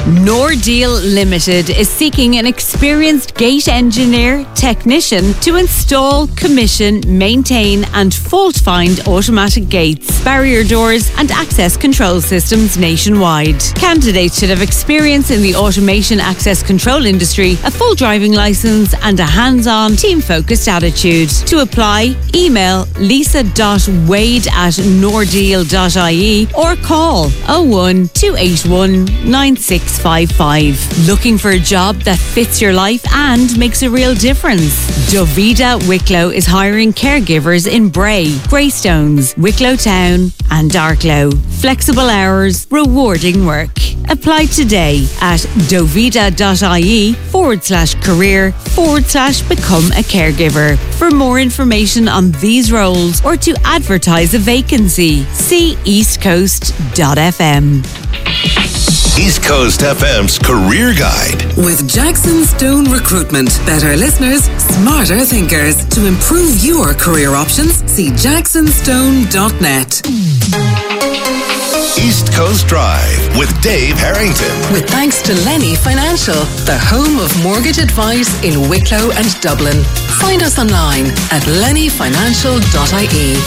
Nordeal Limited is seeking an experienced gate engineer technician to install, commission, maintain and fault find automatic gates, barrier doors and access control systems nationwide. Candidates should have experience in the automation access control industry, a full driving licence and a hands-on, team-focused attitude. To apply, email lisa.wade@nordeal.ie or call 01 281 9655. Looking for a job that fits your life and makes a real difference? Dovida Wicklow is hiring caregivers in Bray, Greystones, Wicklow Town and Arklow. Flexible hours, rewarding work. Apply today at dovida.ie/career/become a caregiver. For more information on these roles or to advertise a vacancy, see eastcoast.fm. East Coast FM's Career Guide. With Jackson Stone Recruitment. Better listeners, smarter thinkers. To improve your career options, see jacksonstone.net. East Coast Drive with Dave Harrington. With thanks to Lenny Financial, the home of mortgage advice in Wicklow and Dublin. Find us online at lennyfinancial.ie.